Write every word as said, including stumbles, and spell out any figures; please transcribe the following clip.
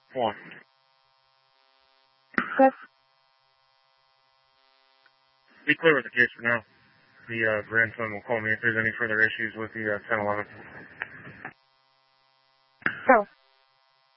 One. Good. Be clear with the case for now. The uh, grandson will call me if there's any further issues with the uh, ten eleven. Go.